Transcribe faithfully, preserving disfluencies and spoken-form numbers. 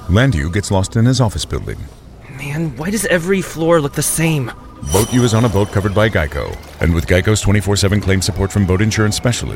Landu gets lost in his office building. Man, why does every floor look the same? Boat U is on a boat covered by Geico. And with Geico's twenty-four seven claim support from boat insurance specialists,